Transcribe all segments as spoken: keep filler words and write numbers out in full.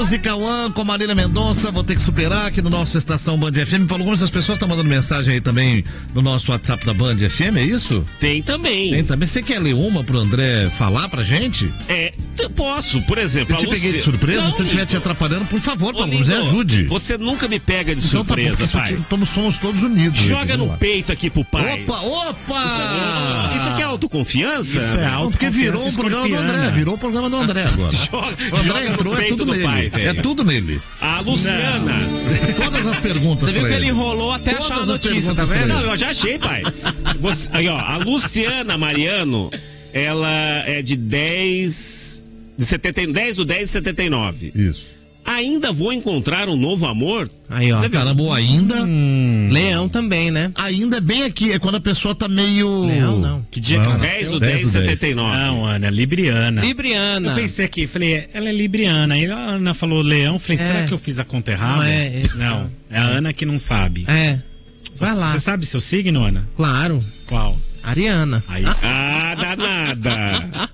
Josi Cauã com Marília Mendonça, vou ter que superar aqui no nosso Estação Band F M. Paulo Gomes, as pessoas estão mandando mensagem aí também no nosso WhatsApp da Band F M, é isso? Tem também. Tem também. Você quer ler uma pro André falar pra gente? É, t- posso, por exemplo. Eu te a peguei Luci... de surpresa, Não, se eu estiver te atrapalhando, por favor, Paulo Gomes, Lindo, ajude. Você nunca me pega de Então, surpresa, tá bom, pai. Aqui, estamos, somos todos unidos. Joga aqui, no peito aqui pro pai. Opa, opa! Isso, é- isso aqui é autoconfiança? Isso é Não, autoconfiança. porque virou o programa do André, virou o programa do André agora. Joga, O André joga entrou, no é peito tudo do nele. pai, É velho. tudo nele. A Luciana. Todas as perguntas Você viu pra que ele ele. enrolou até Todas achar a as notícia, tá perguntas pra vendo? Não, eu já achei, pai. Você- aí, ó, a Luciana Mariano, ela é de dez de setenta, dez do dez de setenta e nove. Isso. Ainda vou encontrar um novo amor? Aí, ó. Caramba, ainda. Hum. Leão também, né? Ainda é bem aqui, é quando a pessoa tá meio. Leão, não. Que dia Não, que ela dez nasceu? do dez de setenta e dez. nove. Não, Ana, libriana. Libriana. Eu pensei aqui, falei, ela é libriana. Aí a Ana falou leão, falei, É. será que eu fiz a conta errada? Não é, é- Não, é a Ana que não sabe. É. Vai lá. Você sabe seu signo, Ana? Claro. Qual? Ariana. Aí Ah, danada.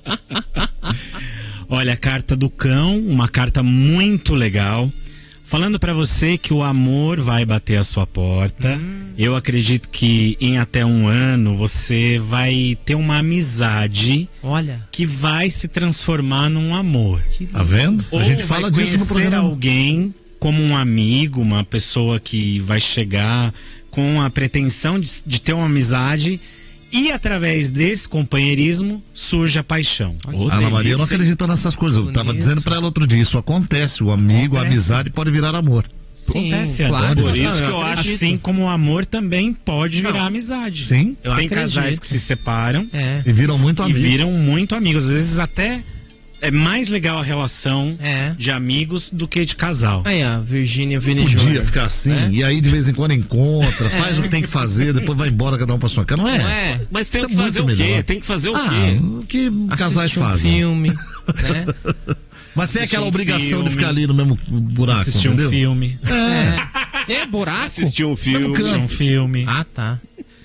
Olha, a carta do cão, uma carta muito legal. Falando pra você que o amor vai bater a sua porta. Eu acredito que em até um ano você vai ter uma amizade Olha. que vai se transformar num amor. Tá vendo? Ou a gente vai fala disso no conhecer programa. alguém como um amigo, uma pessoa que vai chegar com a pretensão de, de ter uma amizade e através desse companheirismo surge a paixão. Ô, Ana Maria não acredita nessas coisas. Eu tava Bonito. dizendo pra ela outro dia, isso acontece. O amigo, a Acontece. amizade pode virar amor. Acontece, claro. Ana. Por isso Não, que eu acredito. acho. Assim como o amor também pode virar Não. amizade. Sim. Eu Tem acredito. casais que se separam É. E viram muito e amigos. viram muito amigos. Às vezes até é mais legal a relação É. de amigos do que de casal. Aí, ó, Virgínia Vini Podia Júnior. ficar assim, É? e aí de vez em quando encontra, faz o que tem que fazer, depois vai embora cada um pra sua casa. Não é? Não é? Mas tem Isso que é fazer o muito quê? melhor. Tem que fazer o Ah, quê? o que casais Assistir um fazem. filme, né? Mas sem Assistir aquela um obrigação filme. de ficar ali no mesmo buraco, Assistir entendeu? um filme. É. É buraco? Assistir um filme. Assistir um filme. Ah, tá.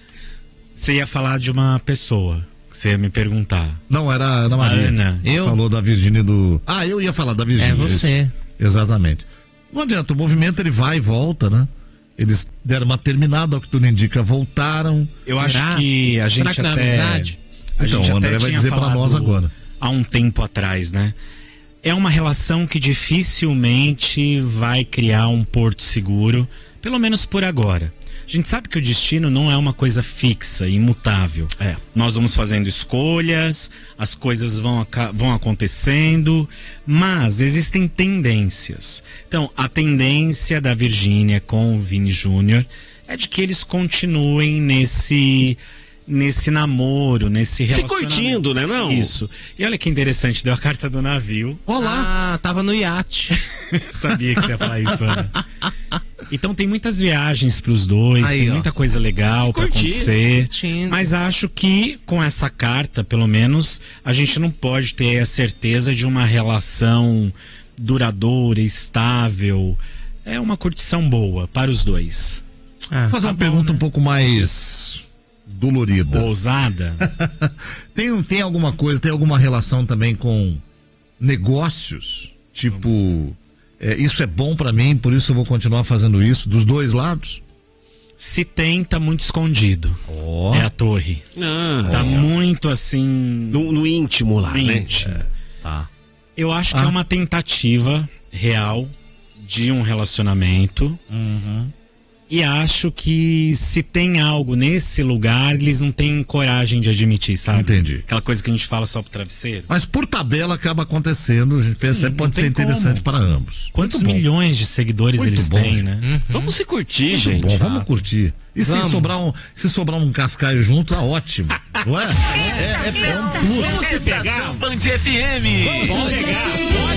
Você ia falar de uma pessoa. Você ia me perguntar. Não, era a Ana Maria. Ana. Eu? Falou da Virgínia do... Ah, eu ia falar da Virgínia. É você. isso. Exatamente. Não adianta, o movimento ele vai e volta, né? Eles deram uma terminada, ao que tudo indica, voltaram. Eu Será? acho que a Será gente que não é até... amizade? A Então, gente o André até vai tinha dizer pra falado nós agora. Há um tempo atrás, né? É uma relação que dificilmente vai criar um porto seguro, pelo menos por agora. A gente sabe que o destino não é uma coisa fixa, imutável. É. Nós vamos fazendo escolhas, as coisas vão, aca- vão acontecendo, mas existem tendências. Então, a tendência da Virgínia com o Vini Júnior é de que eles continuem nesse nesse namoro, nesse Se relacionamento. curtindo, né, não? Isso. E olha que interessante, deu a carta do navio. Olá! Ah, tava no iate. Sabia que você ia falar isso, Ana. Então tem muitas viagens pros dois, Aí, tem ó. muita coisa legal pra curtir. acontecer. Curtindo. Mas acho que com essa carta, pelo menos, a gente não pode ter a certeza de uma relação duradoura, estável. É uma curtição boa para os dois. Ah, Vou fazer tá uma bom, pergunta né? um pouco mais dolorida. Ousada? Tem, tem alguma coisa, tem alguma relação também com negócios? Tipo, é, isso é bom pra mim, por isso eu vou continuar fazendo isso, dos dois lados? Se tem, tá muito escondido. Ó. É a torre. Ah, Tá muito assim. no, no íntimo lá, né? íntimo. Tá. Eu acho que Ah. é uma tentativa real de um relacionamento. E acho que se tem algo nesse lugar, eles não têm coragem de admitir, sabe? Entendi. Aquela coisa que a gente fala só pro travesseiro. Mas por tabela acaba acontecendo, a gente percebe Sim, que pode não ser tem interessante como. para ambos. Quantos Muito bom. milhões de seguidores Muito eles bom, têm, gente. né? Vamos se curtir, Muito gente. bom, vamos curtir. E se Vamos. sobrar, um, se sobrar um cascaio junto, tá ótimo. Não é? É, é, é um plus. Vamos se pegar? Band F M. Vamos pegar.